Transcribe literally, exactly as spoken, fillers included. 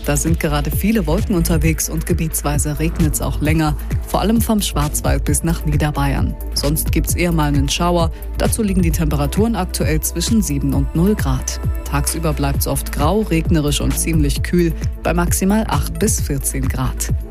Da sind gerade viele Wolken unterwegs und gebietsweise regnet es auch länger, vor allem vom Schwarzwald bis nach Niederbayern. Sonst gibt es eher mal einen Schauer, dazu liegen die Temperaturen aktuell zwischen sieben und null Grad. Tagsüber bleibt es oft grau, regnerisch und ziemlich kühl, bei maximal acht bis vierzehn Grad.